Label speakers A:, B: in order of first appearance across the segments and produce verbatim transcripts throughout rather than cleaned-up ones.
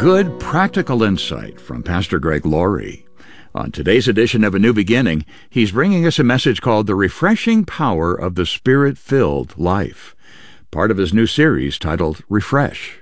A: Good practical insight from Pastor Greg Laurie. On today's edition of A New Beginning, he's bringing us a message called The Refreshing Power of the Spirit-Filled Life, part of his new series titled Refresh.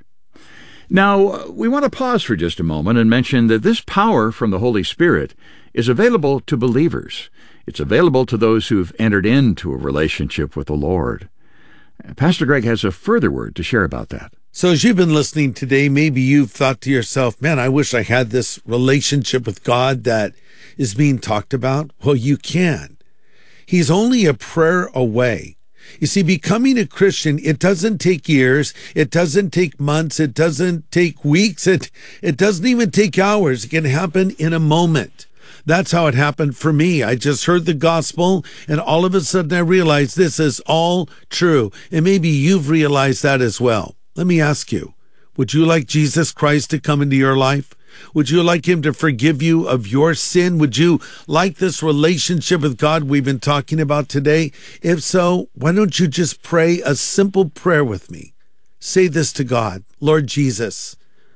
A: Now, we want to pause for just a moment and mention that this power from the Holy Spirit is available to believers. It's available to those who've entered into a relationship with the Lord. Pastor Greg has a further word to share about that.
B: So as you've been listening today, maybe you've thought to yourself, man, I wish I had this relationship with God that is being talked about. Well, you can. He's only a prayer away. You see, becoming a Christian, it doesn't take years. It doesn't take months. It doesn't take weeks. It, it doesn't even take hours. It can happen in a moment. That's how it happened for me. I just heard the gospel, and all of a sudden I realized this is all true. And maybe you've realized that as well. Let me ask you, would you like Jesus Christ to come into your life? Would you like him to forgive you of your sin? Would you like this relationship with God we've been talking about today? If so, why don't you just pray a simple prayer with me? Say this to God: Lord Jesus,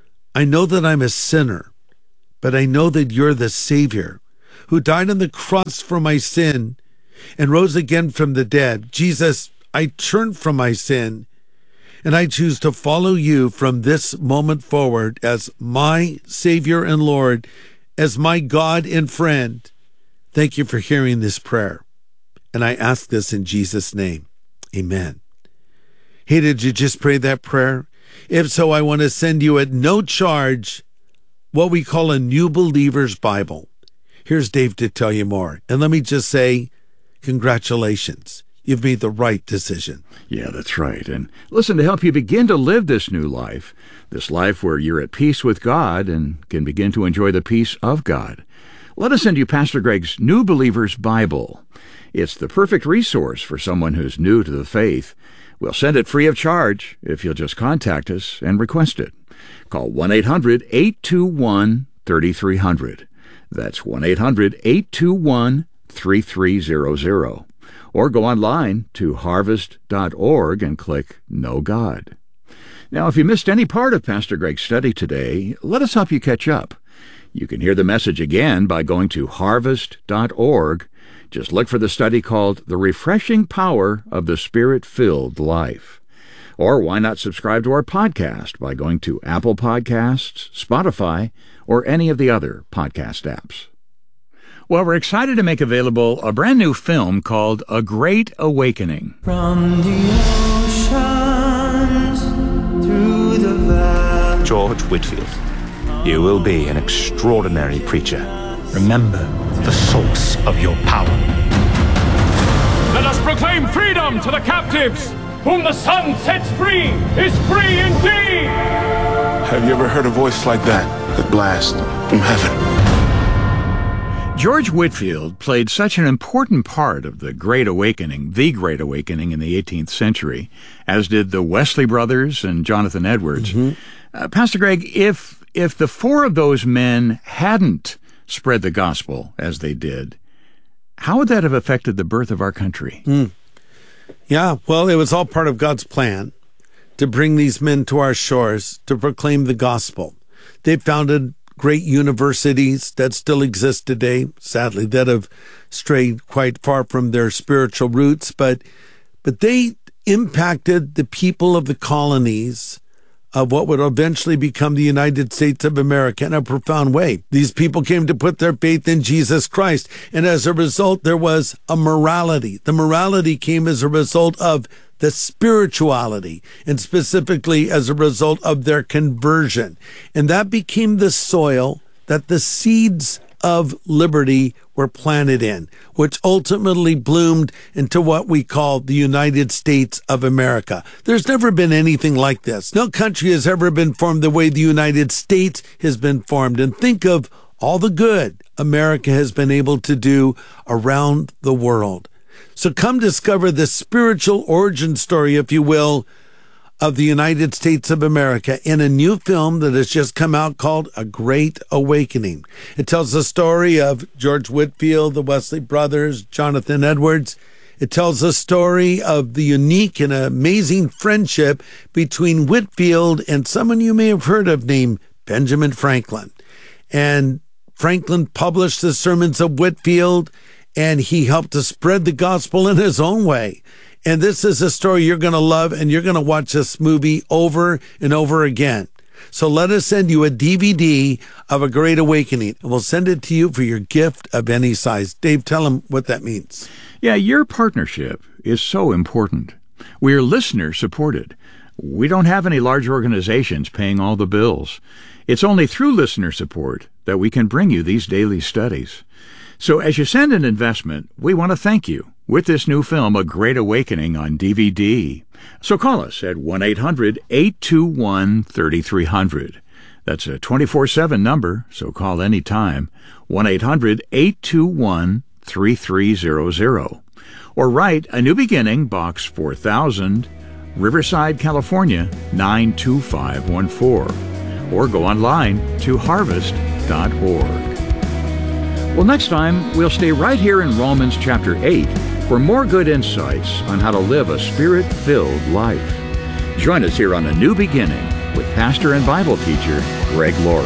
B: I know that I'm a sinner, but I know that you're the Savior who died on the cross for my sin and rose again from the dead. Jesus, I turn from my sin, and I choose to follow you from this moment forward as my Savior and Lord, as my God and friend. Thank you for hearing this prayer. And I ask this in Jesus' name. Amen. Hey, did you just pray that prayer? If so, I want to send you at no charge what we call a New Believer's Bible. Here's Dave to tell you more. And let me just say, congratulations. You've made the right decision.
A: Yeah, that's right. And listen, to help you begin to live this new life, this life where you're at peace with God and can begin to enjoy the peace of God, let us send you Pastor Greg's New Believer's Bible. It's the perfect resource for someone who's new to the faith. We'll send it free of charge if you'll just contact us and request it. Call one eight hundred, eight two one, three three zero zero. That's one eight hundred, eight two one, three three zero zero. Or go online to harvest dot org and click Know God. Now, if you missed any part of Pastor Greg's study today, let us help you catch up. You can hear the message again by going to harvest dot org. Just look for the study called The Refreshing Power of the Spirit-Filled Life. Or why not subscribe to our podcast by going to Apple Podcasts, Spotify, or any of the other podcast apps. Well, we're excited to make available a brand new film called A Great Awakening.
C: From the oceans through the valley.
D: George Whitefield, you will be an extraordinary preacher.
E: Remember the source of your power.
F: Let us proclaim freedom to the captives. Whom the Son sets free is free indeed.
G: Have you ever heard a voice like that? That blast from heaven.
A: George Whitefield played such an important part of the Great Awakening, the Great Awakening in the eighteenth century, as did the Wesley brothers and Jonathan Edwards. Mm-hmm. Uh, Pastor Greg, if if the four of those men hadn't spread the gospel as they did, how would that have affected the birth of our country?
B: Mm. Yeah, well, it was all part of God's plan to bring these men to our shores to proclaim the gospel. They founded great universities that still exist today, sadly, that have strayed quite far from their spiritual roots, but but they impacted the people of the colonies of what would eventually become the United States of America in a profound way. These people came to put their faith in Jesus Christ, and as a result, there was a morality. The morality came as a result of the spirituality, and specifically as a result of their conversion. And that became the soil that the seeds of liberty were planted in, which ultimately bloomed into what we call the United States of America. There's never been anything like this. No country has ever been formed the way the United States has been formed. And think of all the good America has been able to do around the world. So come discover the spiritual origin story, if you will, of the United States of America in a new film that has just come out called A Great Awakening. It tells the story of George Whitefield, the Wesley brothers, Jonathan Edwards. It tells the story of the unique and amazing friendship between Whitefield and someone you may have heard of named Benjamin Franklin. And Franklin published the Sermons of Whitefield, and he helped to spread the gospel in his own way. And this is a story you're going to love, and you're going to watch this movie over and over again. So let us send you a D V D of A Great Awakening, and we'll send it to you for your gift of any size. Dave, tell them what that means.
A: Yeah, your partnership is so important. We are listener-supported. We don't have any large organizations paying all the bills. It's only through listener support that we can bring you these daily studies. So as you send an investment, we want to thank you with this new film, A Great Awakening, on D V D. So call us at one eight hundred, eight two one, three three zero zero. That's a twenty-four seven number, so call any time. one eight hundred, eight two one, three three zero zero. Or write A New Beginning, Box four thousand, Riverside, California, nine two five one four. Or go online to harvest dot org. Well, next time, we'll stay right here in Romans chapter eight for more good insights on how to live a Spirit-filled life. Join us here on A New Beginning with pastor and Bible teacher Greg Laurie.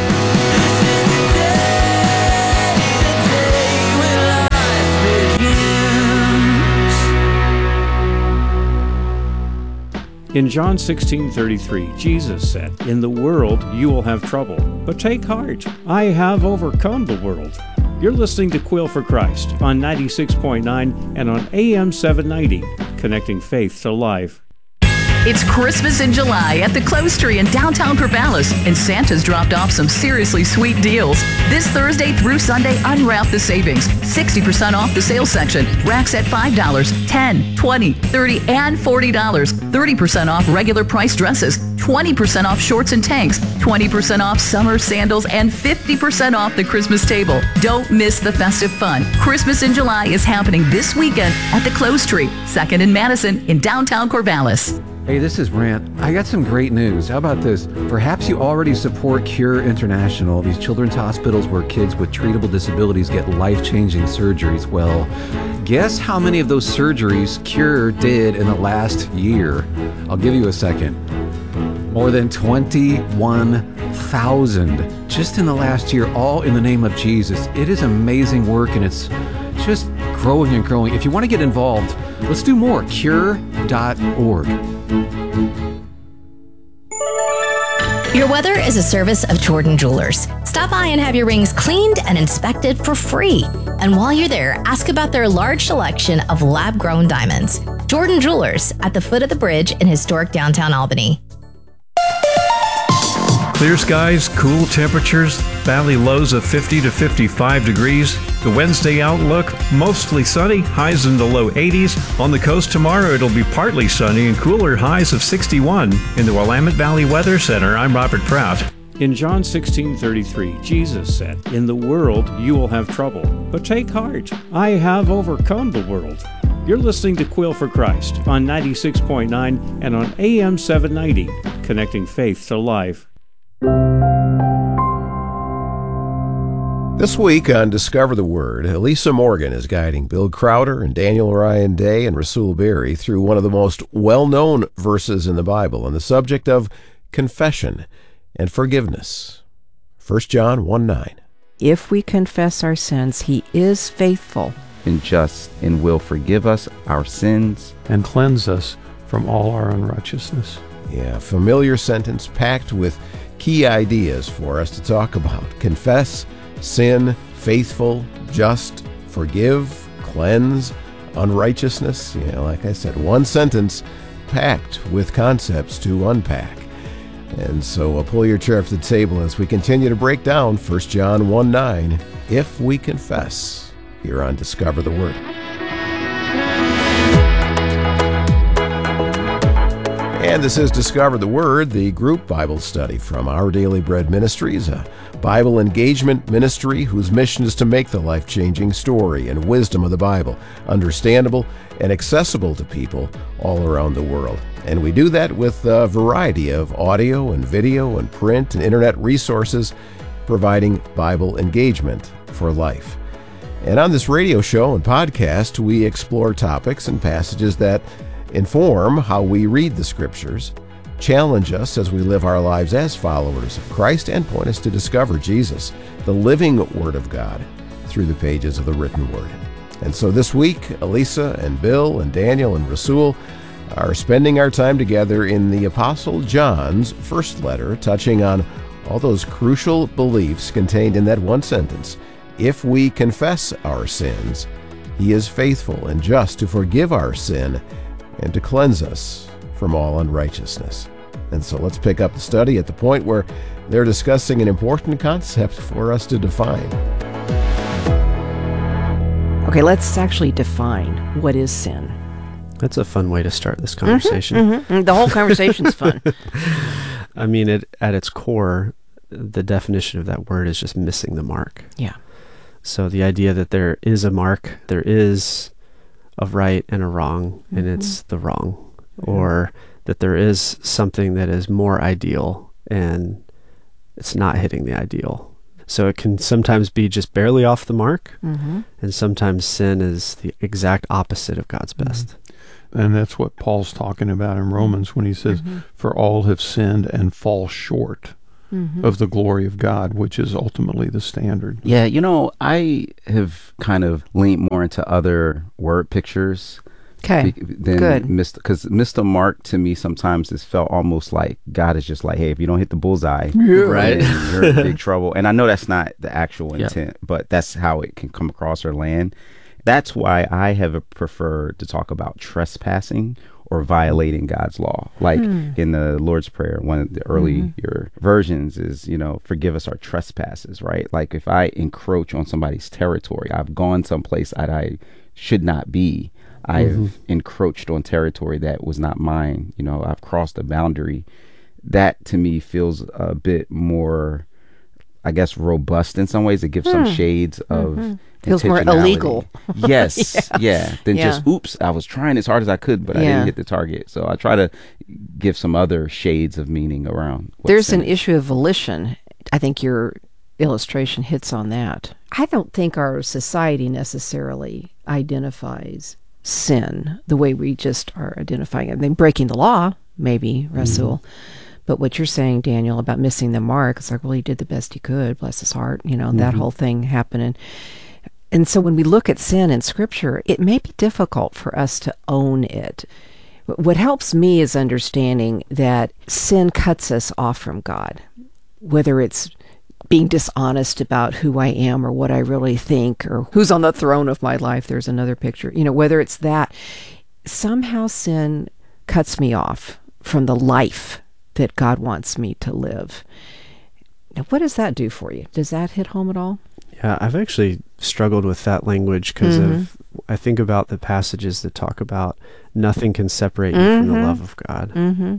H: In John sixteen thirty-three, Jesus said, "In the world you will have trouble, but take heart, I have overcome the world." You're listening to Quill for Christ on ninety-six point nine and on A M seven ninety, connecting faith to life.
I: It's Christmas in July at the Close Tree in downtown Corvallis, and Santa's dropped off some seriously sweet deals. This Thursday through Sunday, unwrap the savings. sixty percent off the sales section. Racks at five dollars, ten dollars, twenty dollars, thirty dollars, and forty dollars. thirty percent off regular price dresses. twenty percent off shorts and tanks. twenty percent off summer sandals, and fifty percent off the Christmas table. Don't miss the festive fun. Christmas in July is happening this weekend at the Close Tree, second and Madison in downtown Corvallis.
J: Hey, this is Brant. I got some great news. How about this? Perhaps you already support Cure International, these children's hospitals where kids with treatable disabilities get life-changing surgeries. Well, guess how many of those surgeries Cure did in the last year? I'll give you a second. More than twenty-one thousand just in the last year, all in the name of Jesus. It is amazing work, and it's just growing and growing. If you want to get involved, let's do more. cure dot org.
K: Your weather is a service of Jordan Jewelers. Stop by and have your rings cleaned and inspected for free. And while you're there, ask about their large selection of lab-grown diamonds. Jordan Jewelers at the foot of the bridge in historic downtown Albany.
L: Clear skies, cool temperatures, valley lows of fifty to fifty-five degrees. The Wednesday outlook, mostly sunny, highs in the low eighties. On the coast tomorrow, it'll be partly sunny and cooler, highs of sixty-one. In the Willamette Valley Weather Center, I'm Robert Prout.
H: In John sixteen thirty-three, Jesus said, "In the world you will have trouble, but take heart, I have overcome the world." You're listening to Quill for Christ on ninety-six point nine and on A M seven ninety, connecting faith to life.
M: This week on Discover the Word, Elisa Morgan is guiding Bill Crowder and Daniel Ryan Day and Rasul Berry through one of the most well-known verses in the Bible on the subject of confession and forgiveness. First John one nine.
N: If we confess our sins, he is faithful
O: and just and will forgive us our sins
L: and cleanse us from all our unrighteousness.
M: Yeah, familiar sentence packed with key ideas for us to talk about. Confess, sin, faithful, just, forgive, cleanse, unrighteousness. You know, like I said, one sentence packed with concepts to unpack. And so uh, pull your chair up to the table as we continue to break down First John one nine, if we confess, here on Discover the Word. And this is Discover the Word, the group Bible study from Our Daily Bread Ministries, a Bible engagement ministry whose mission is to make the life-changing story and wisdom of the Bible understandable and accessible to people all around the world. And we do that with a variety of audio and video and print and internet resources, providing Bible engagement for life. And on this radio show and podcast, we explore topics and passages that inform how we read the Scriptures, challenge us as we live our lives as followers of Christ, and point us to discover Jesus, the living Word of God, through the pages of the written Word. And so this week, Elisa and Bill and Daniel and Rasul are spending our time together in the Apostle John's first letter, touching on all those crucial beliefs contained in that one sentence. If we confess our sins, He is faithful and just to forgive our sin and to cleanse us from all unrighteousness. And so let's pick up the study at the point where they're discussing an important concept for us to define.
N: Okay, let's actually define what is sin.
P: That's a fun way to start this conversation.
N: Mm-hmm, mm-hmm. The whole conversation's fun.
P: I mean, it, at its core, the definition of that word is just missing the mark.
N: Yeah.
P: So the idea that there is a mark, there is a right and a wrong, and mm-hmm. it's the wrong. Mm-hmm. Or that there is something that is more ideal, and it's not hitting the ideal. So it can sometimes be just barely off the mark, mm-hmm. and sometimes sin is the exact opposite of God's best.
L: Mm-hmm. And that's what Paul's talking about in Romans when he says, mm-hmm. for all have sinned and fall short mm-hmm. of the glory of God, which is ultimately the standard.
O: Yeah, you know, I have kind of leaned more into other word pictures.
N: Okay, good.
O: Because Mister Mark, to me, sometimes has felt almost like God is just like, hey, if you don't hit the bullseye,
N: yeah.
O: right, you're in big trouble. And I know that's not the actual
P: yeah.
O: intent, but that's how it can come across or land. That's why I have preferred to talk about trespassing or violating God's law. Like hmm. in the Lord's Prayer, one of the earlier mm-hmm. versions is, you know, forgive us our trespasses, right? Like if I encroach on somebody's territory, I've gone someplace that I should not be. I've mm-hmm. encroached on territory that was not mine. You know, I've crossed a boundary. That to me feels a bit more, I guess, robust in some ways. It gives hmm. some shades of mm-hmm.
N: feels more illegal.
O: Yes, yes. yeah. Than
N: yeah.
O: just, oops, I was trying as hard as I could, but yeah. I didn't hit the target. So I try to give some other shades of meaning around.
N: There's an issue of volition. I think your illustration hits on that. I don't think our society necessarily identifies sin the way we just are identifying it. I mean, breaking the law, maybe, Rasul. Mm-hmm. But what you're saying, Daniel, about missing the mark, it's like, well, he did the best he could, bless his heart, you know, mm-hmm. that whole thing happening. And so when we look at sin in Scripture, it may be difficult for us to own it. What helps me is understanding that sin cuts us off from God, whether it's being dishonest about who I am or what I really think or who's on the throne of my life. There's another picture. You know, whether it's that, somehow sin cuts me off from the life that God wants me to live. Now, what does that do for you? Does that hit home at all?
P: Yeah, I've actually struggled with that language because mm-hmm. of, I think about the passages that talk about nothing can separate you mm-hmm. from the love of God. Mm-hmm.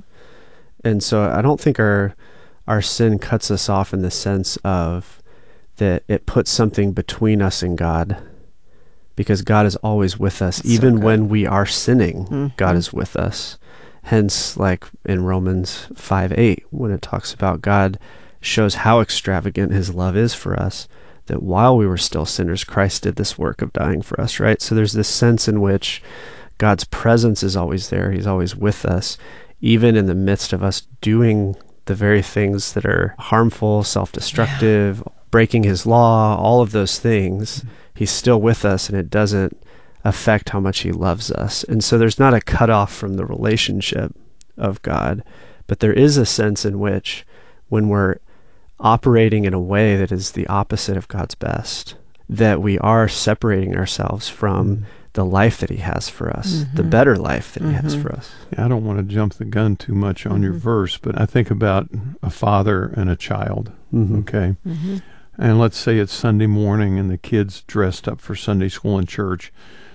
P: And so I don't think our our sin cuts us off in the sense of that it puts something between us and God, because God is always with us. That's even so when we are sinning, mm-hmm. God is with us. Hence, like in Romans five eight, when it talks about God shows how extravagant his love is for us, that while we were still sinners, Christ did this work of dying for us, right? So there's this sense in which God's presence is always there. He's always with us, even in the midst of us doing the very things that are harmful, self-destructive, yeah. breaking his law, all of those things. He's still with us, and it doesn't affect how much he loves us. And so there's not a cutoff from the relationship of God, but there is a sense in which when we're operating in a way that is the opposite of God's best, that we are separating ourselves from mm. the life that he has for us, mm-hmm. the better life that mm-hmm. he has for us.
L: Yeah, I don't want to jump the gun too much on mm-hmm. your verse, but I think about a father and a child, mm-hmm. okay? Mm-hmm. And let's say it's Sunday morning and the kid's dressed up for Sunday school and church,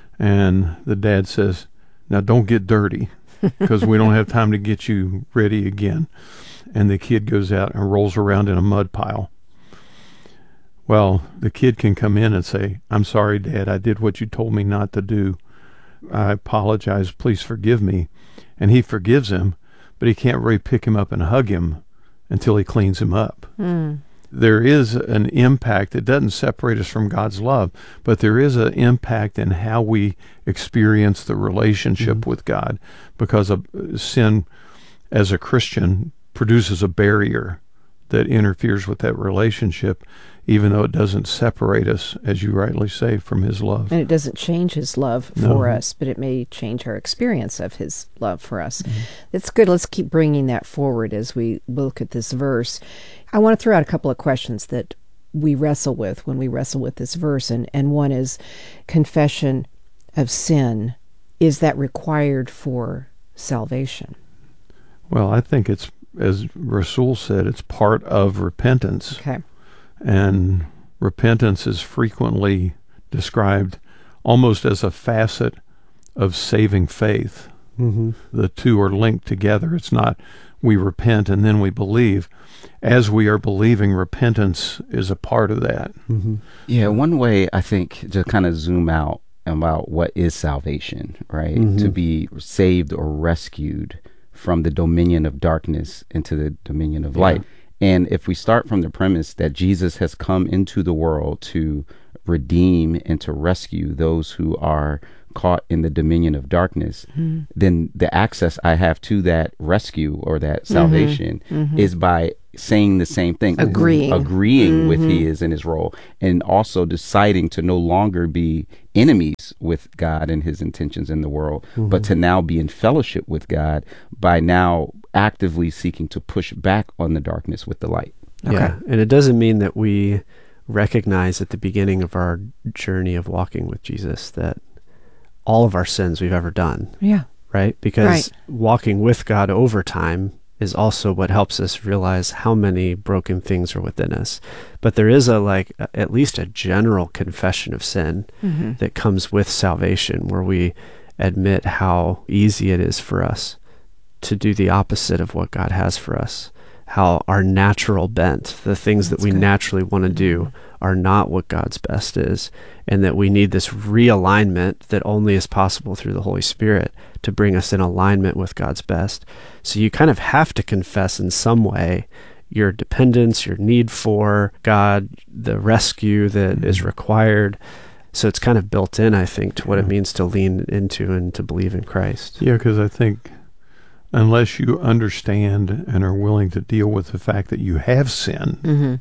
L: and the dad says, now don't get dirty because we don't have time to get you ready again. And the kid goes out and rolls around in a mud pile. Well, the kid can come in and say, I'm sorry, Dad, I did what you told me not to do. I apologize, please forgive me. And he forgives him, but he can't really pick him up and hug him until he cleans him up. Mm. There is an impact. It doesn't separate us from God's love, but there is an impact in how we experience the relationship mm-hmm. with God, because of sin as a Christian, produces a barrier that interferes with that relationship, even though it doesn't separate us, as you rightly say, from his love.
N: And it doesn't change his love
L: No.
N: for us, but it may change our experience of his love for us. Mm-hmm. It's good. Let's keep bringing that forward as we look at this verse. I want to throw out a couple of questions that we wrestle with when we wrestle with this verse, and, and one is confession of sin. Is that required for salvation?
L: Well, I think it's, as Rasul said, it's part of repentance.
N: Okay.
L: And repentance is frequently described almost as a facet of saving faith.
P: Mm-hmm.
L: The two are linked together. It's not we repent and then we believe. As we are believing, repentance is a part of that.
P: Mm-hmm.
O: Yeah, one way I think to kind of zoom out about what is salvation, right?
P: Mm-hmm.
O: To be saved or rescued from the dominion of darkness into the dominion of
L: Yeah.
O: light. And if we start from the premise that Jesus has come into the world to redeem and to rescue those who are caught in the dominion of darkness,
N: mm-hmm.
O: then the access I have to that rescue or that salvation
N: mm-hmm.
O: is by saying the same thing,
N: Agreeing.
O: agreeing
N: Mm-hmm.
O: with his and his role, and also deciding to no longer be enemies with God and his intentions in the world,
P: Mm-hmm.
O: but to now be in fellowship with God by now actively seeking to push back on the darkness with the light.
P: Yeah, and it doesn't mean that we recognize at the beginning of our journey of walking with Jesus that all of our sins we've ever done.
N: Yeah.
P: Right? Because
N: Right.
P: walking with God over time is also what helps us realize how many broken things are within us. But there is a like a, at least a general confession of sin
N: Mm-hmm.
P: that comes with salvation, where we admit how easy it is for us to do the opposite of what God has for us. How our natural bent, the things
N: That's
P: that we
N: good.
P: naturally want to do, are not what God's best is, and that we need this realignment that only is possible through the Holy Spirit to bring us in alignment with God's best. So you kind of have to confess in some way your dependence, your need for God, the rescue that
L: Mm-hmm.
P: is required. So it's kind of built in, I think, to what it means to lean into and to believe in Christ.
L: Yeah, because I think unless you understand and are willing to deal with the fact that you have sin
N: Mm-hmm.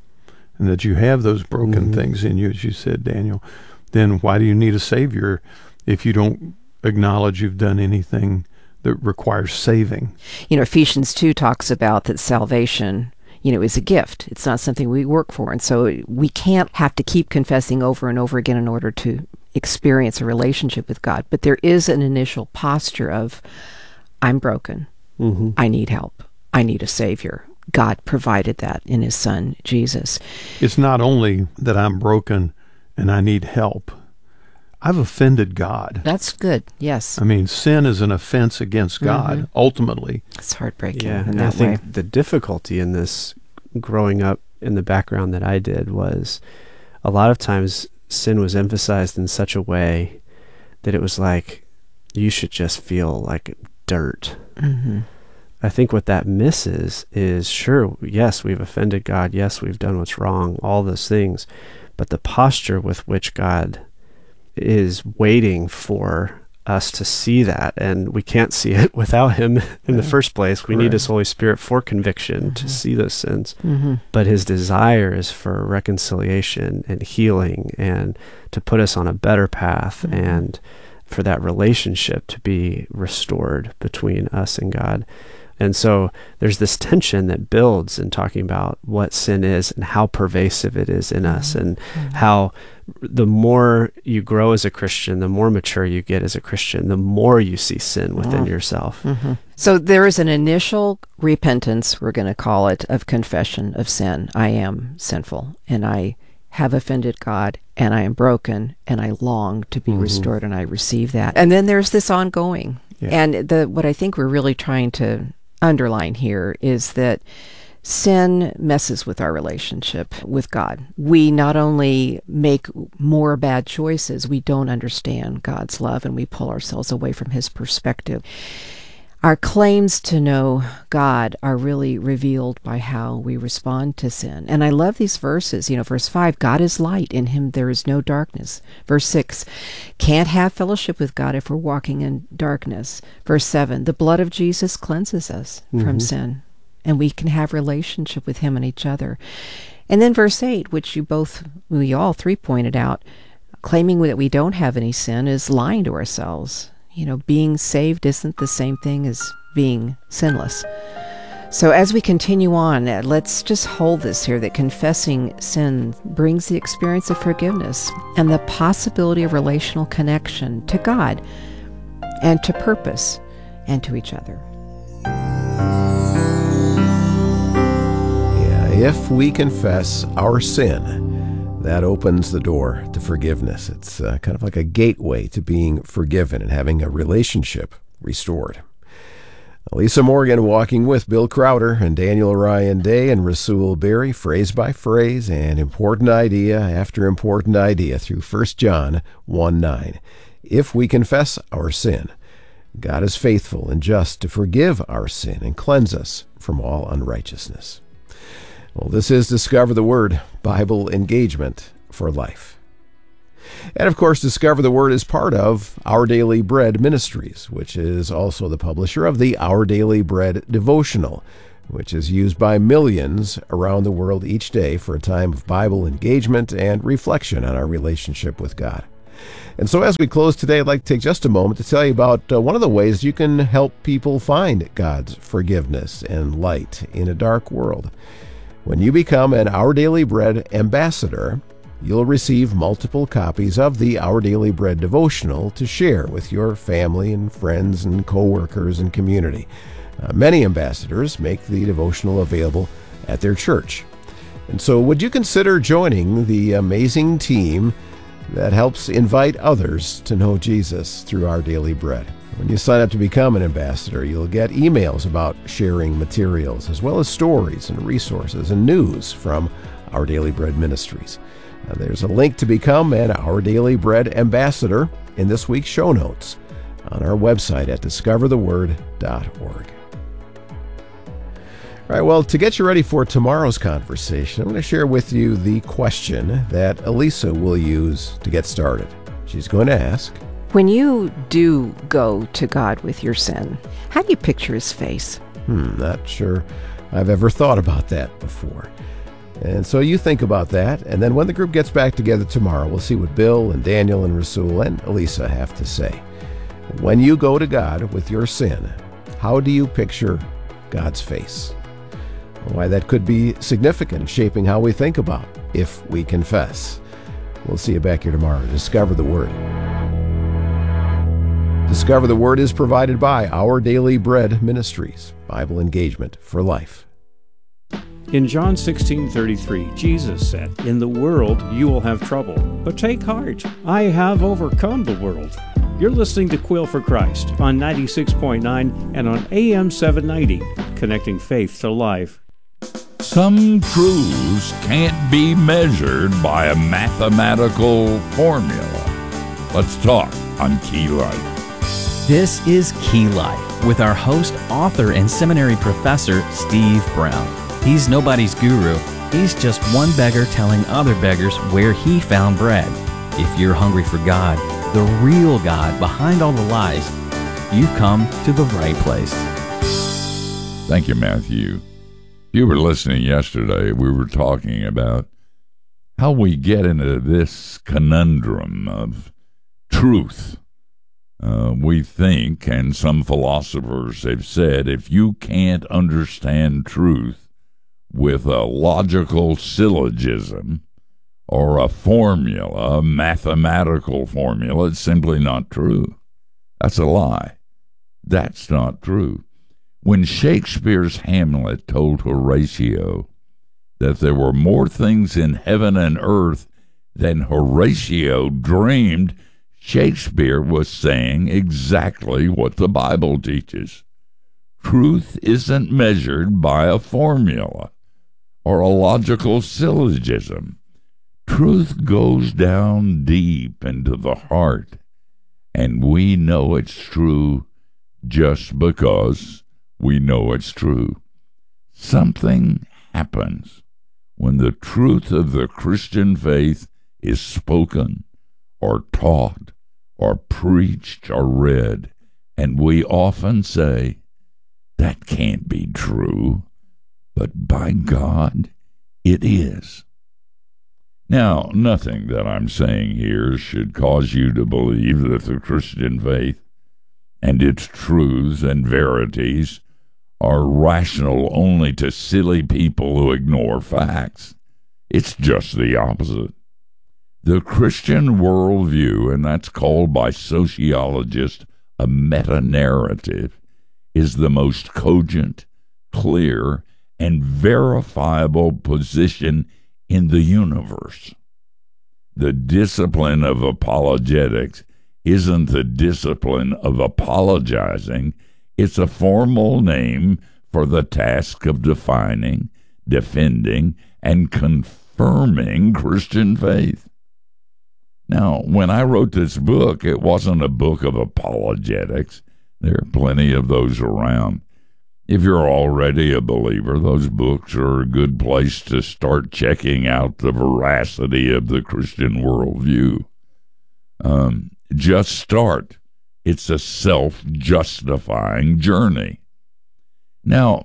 L: and that you have those broken
P: Mhm.
L: things in you, as you said, Daniel, then why do you need a Savior if you don't acknowledge you've done anything that requires saving?
N: You know, Ephesians two talks about that salvation, you know, is a gift. It's not something we work for. And so we can't have to keep confessing over and over again in order to experience a relationship with God. But there is an initial posture of, I'm broken.
P: Mm-hmm.
N: I need help. I need a Savior. God provided that in his Son, Jesus.
L: It's not only that I'm broken and I need help. I've offended God.
N: That's good. Yes.
L: I mean, sin is an offense against God,
N: Mhm.
L: ultimately.
N: It's heartbreaking
P: Yeah,
N: in
P: and I
N: that
P: think
N: way.
P: the difficulty in this, growing up in the background that I did, was a lot of times sin was emphasized in such a way that it was like, you should just feel like dirt.
N: Mm-hmm.
P: I think what that misses is, sure, yes, we've offended God, yes, we've done what's wrong, all those things, but the posture with which God is waiting for us to see that, and we can't see it without him in the first place. We need his Holy Spirit for conviction to see those sins.
N: Mm-hmm.
P: But his desire is for reconciliation and healing, and to put us on a better path,
N: Mm-hmm.
P: and for that relationship to be restored between us and God. And so there's this tension that builds in talking about what sin is and how pervasive it is in us, and how the more you grow as a Christian, the more mature you get as a Christian, the more you see sin within
N: Mhm.
P: yourself.
N: Mm-hmm. So there is an initial repentance, we're going to call it, of confession of sin. I am sinful, and I have offended God, and I am broken, and I long to be
P: Mhm.
N: restored, and I receive that. And then there's this ongoing.
L: Yeah.
N: And the what I think we're really trying to underline here is that sin messes with our relationship with God. We not only make more bad choices, we don't understand God's love, and we pull ourselves away from his perspective. Our claims to know God are really revealed by how we respond to sin. And I love these verses. You know, verse five, God is light, in him there is no darkness. Verse six, can't have fellowship with God if we're walking in darkness. Verse seven, the blood of Jesus cleanses us mm-hmm. from sin, and we can have relationship with him and each other. And then verse eight, which you both, we all three pointed out, claiming that we don't have any sin is lying to ourselves. You know, being saved isn't the same thing as being sinless. So as we continue on, uh, let's just hold this here, that confessing sin brings the experience of forgiveness and the possibility of relational connection to God and to purpose and to each other.
M: Yeah, if we confess our sin, that opens the door to forgiveness. It's uh, kind of like a gateway to being forgiven and having a relationship restored. Lisa Morgan walking with Bill Crowder and Daniel Ryan Day and Rasul Berry, phrase by phrase and important idea after important idea through First John one nine. If we confess our sin, God is faithful and just to forgive our sin and cleanse us from all unrighteousness. Well, this is Discover the Word, Bible engagement for life. And of course, Discover the Word is part of Our Daily Bread Ministries, which is also the publisher of the Our Daily Bread devotional, which is used by millions around the world each day for a time of Bible engagement and reflection on our relationship with God. And so as we close today, I'd like to take just a moment to tell you about uh, one of the ways you can help people find God's forgiveness and light in a dark world. When you become an Our Daily Bread ambassador, you'll receive multiple copies of the Our Daily Bread devotional to share with your family and friends and co-workers and community. Uh, many ambassadors make the devotional available at their church. And so would you consider joining the amazing team that helps invite others to know Jesus through Our Daily Bread? When you sign up to become an ambassador, you'll get emails about sharing materials, as well as stories and resources and news from Our Daily Bread Ministries. Uh, there's a link to become an Our Daily Bread ambassador in this week's show notes on our website at discover the word dot org. All right, well, to get you ready for tomorrow's conversation, I'm going to share with you the question that Elisa will use to get started. She's going to ask,
N: when you do go to God with your sin, how do you picture his face?
M: Hmm, not sure I've ever thought about that before. And so you think about that, and then when the group gets back together tomorrow, we'll see what Bill and Daniel and Rasul and Elisa have to say. When you go to God with your sin, how do you picture God's face? Why, that could be significant, shaping how we think about if we confess. We'll see you back here tomorrow to Discover the Word. Discover the Word is provided by Our Daily Bread Ministries, Bible engagement for life.
H: In John sixteen thirty-three, Jesus said, in the world you will have trouble, but take heart, I have overcome the world. You're listening to Quill for Christ on ninety-six point nine and on A M seven ninety, connecting faith to life.
Q: Some truths can't be measured by a mathematical formula. Let's talk on Key Life.
R: This is Key Life with our host, author, and seminary professor, Steve Brown. He's nobody's guru. He's just one beggar telling other beggars where he found bread. If you're hungry for God, the real God behind all the lies, you've come to the right place.
Q: Thank you, Matthew. If you were listening yesterday, we were talking about how we get into this conundrum of truth. Uh, we think, and some philosophers have said, if you can't understand truth with a logical syllogism or a formula, a mathematical formula, it's simply not true. That's a lie. That's not true. When Shakespeare's Hamlet told Horatio that there were more things in heaven and earth than Horatio dreamed, Shakespeare was saying exactly what the Bible teaches. Truth isn't measured by a formula or a logical syllogism. Truth goes down deep into the heart, and we know it's true just because we know it's true. Something happens when the truth of the Christian faith is spoken or taught or preached or read, and we often say, that can't be true, but by God, it is. Now, nothing that I'm saying here should cause you to believe that the Christian faith and its truths and verities are rational only to silly people who ignore facts. It's just the opposite. The Christian worldview, and that's called by sociologists a meta-narrative, is the most cogent, clear, and verifiable position in the universe. The discipline of apologetics isn't the discipline of apologizing. It's a formal name for the task of defining, defending, and confirming Christian faith. Now, when I wrote this book, it wasn't a book of apologetics. There are plenty of those around. If you're already a believer, those books are a good place to start checking out the veracity of the Christian worldview. Um, just start. It's a self-justifying journey. Now,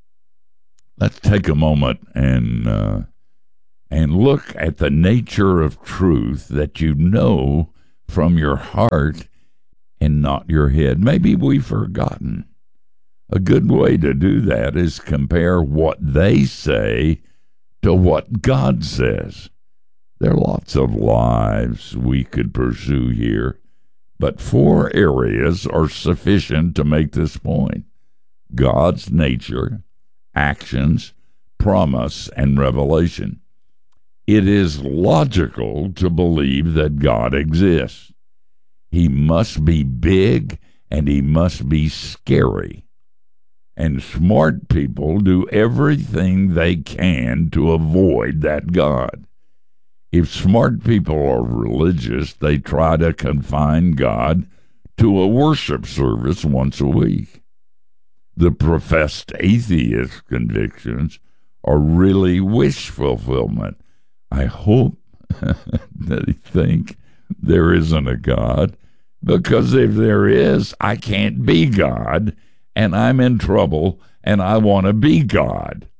Q: let's take a moment and uh, and look at the nature of truth that you know from your heart and not your head. Maybe we've forgotten. A good way to do that is compare what they say to what God says. There are lots of lives we could pursue here, but four areas are sufficient to make this point: God's nature, actions, promise, and revelation. It is logical to believe that God exists. He must be big and he must be scary. And smart people do everything they can to avoid that God. If smart people are religious, they try to confine God to a worship service once a week. The professed atheist convictions are really wish fulfillment. I hope they think there isn't a God, because if there is, I can't be God, and I'm in trouble, and I want to be God.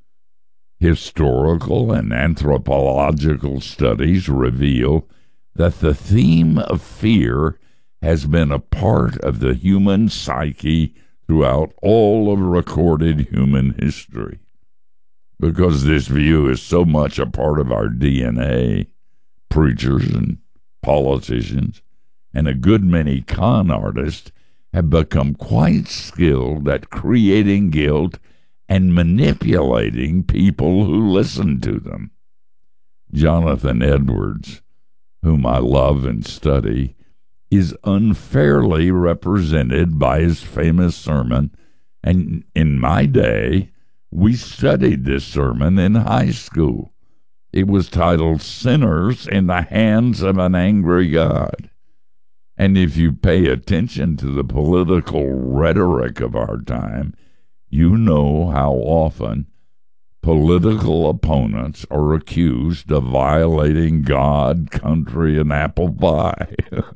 Q: Historical and anthropological studies reveal that the theme of fear has been a part of the human psyche throughout all of recorded human history. Because this view is so much a part of our D N A, preachers and politicians and a good many con artists have become quite skilled at creating guilt and manipulating people who listen to them. Jonathan Edwards, whom I love and study, is unfairly represented by his famous sermon, and in my day, we studied this sermon in high school. It was titled Sinners in the Hands of an Angry God. And if you pay attention to the political rhetoric of our time, you know how often political opponents are accused of violating God, country, and apple pie.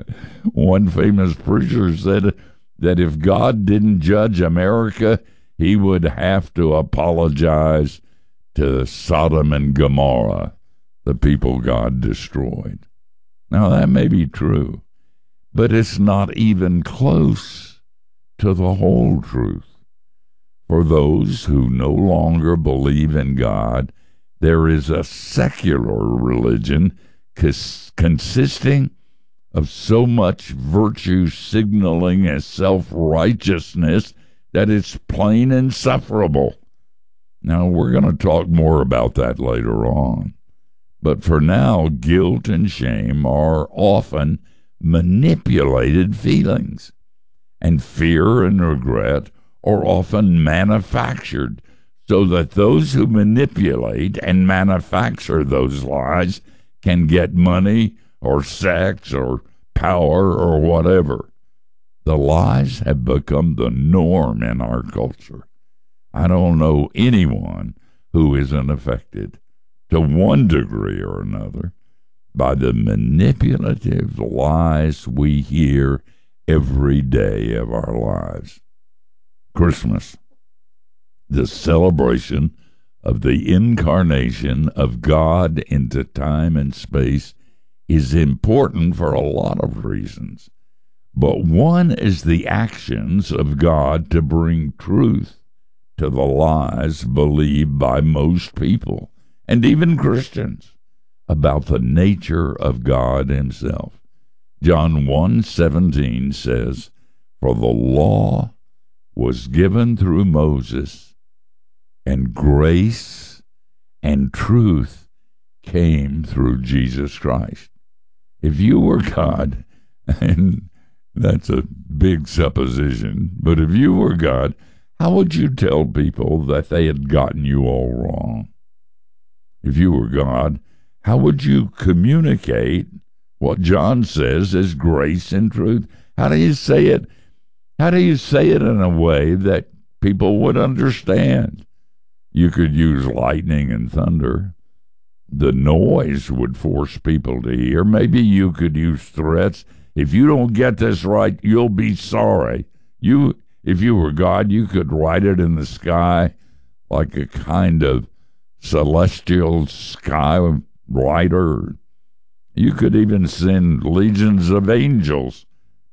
Q: One famous preacher said that if God didn't judge America, he would have to apologize to Sodom and Gomorrah, the people God destroyed. Now, that may be true, but it's not even close to the whole truth. For those who no longer believe in God, there is a secular religion cons- consisting of so much virtue signaling and self-righteousness that it's plain insufferable. Now, we're going to talk more about that later on. But for now, guilt and shame are often manipulated feelings, and fear and regret are often manufactured so that those who manipulate and manufacture those lies can get money or sex or power or whatever. The lies have become the norm in our culture. I don't know anyone who isn't affected to one degree or another by the manipulative lies we hear every day of our lives. Christmas, the celebration of the incarnation of God into time and space, is important for a lot of reasons. But one is the actions of God to bring truth to the lies believed by most people, and even Christians, about the nature of God himself. John one seventeen says, "For the law was given through Moses, and grace and truth came through Jesus Christ." If you were God, and that's a big supposition, but if you were God, how would you tell people that they had gotten you all wrong? If you were God, how would you communicate what John says is grace and truth? How do you say it? How do you say it in a way that people would understand? You could use lightning and thunder. The noise would force people to hear. Maybe you could use threats. If you don't get this right, you'll be sorry. You, if you were God, you could write it in the sky like a kind of celestial sky writer. You could even send legions of angels